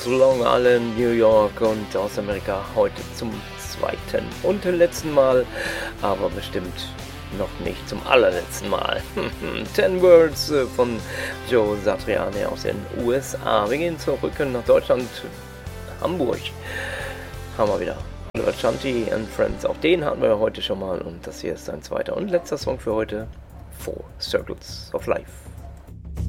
aus Long Island, New York und aus Amerika heute zum zweiten und letzten Mal, aber bestimmt noch nicht zum allerletzten Mal. 10 Words von Joe Satriani aus den USA. Wir gehen zurück nach Deutschland, Hamburg. Haben wir wieder Shanti and Friends. Auch den hatten wir heute schon mal und das hier ist ein zweiter und letzter Song für heute. 4 Circles of Life.